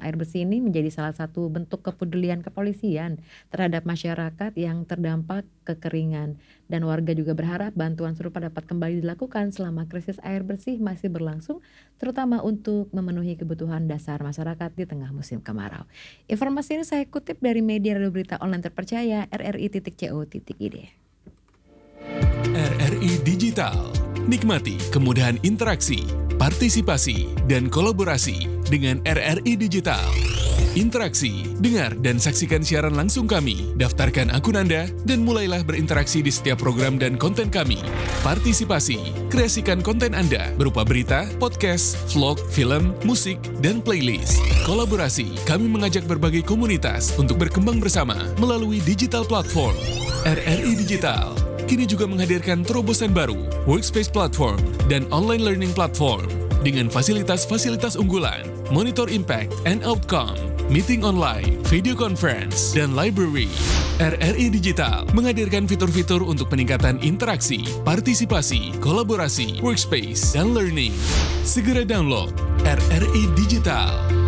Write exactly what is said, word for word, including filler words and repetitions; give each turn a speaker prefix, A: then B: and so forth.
A: air bersih ini menjadi salah satu bentuk kepedulian kepolisian terhadap masyarakat yang terdampak kekeringan. Dan warga juga berharap bantuan serupa dapat kembali dilakukan selama krisis air bersih masih berlangsung, terutama untuk memenuhi kebutuhan dasar masyarakat di tengah musim kemarau. Informasi ini saya kutip dari media radio berita online terpercaya r r i titik co titik i d.
B: R R I Digital. Nikmati kemudahan interaksi, partisipasi, dan kolaborasi dengan R R I Digital. Interaksi, dengar dan saksikan siaran langsung kami, daftarkan akun Anda, dan mulailah berinteraksi di setiap program dan konten kami. Partisipasi, kreasikan konten Anda berupa berita, podcast, vlog, film, musik, dan playlist. Kolaborasi, kami mengajak berbagai komunitas untuk berkembang bersama melalui digital platform. R R I Digital kini juga menghadirkan terobosan baru, workspace platform, dan online learning platform dengan fasilitas-fasilitas unggulan, monitor impact and outcome, meeting online, video conference, dan library. R R I Digital menghadirkan fitur-fitur untuk peningkatan interaksi, partisipasi, kolaborasi, workspace, dan learning. Segera download R R I Digital.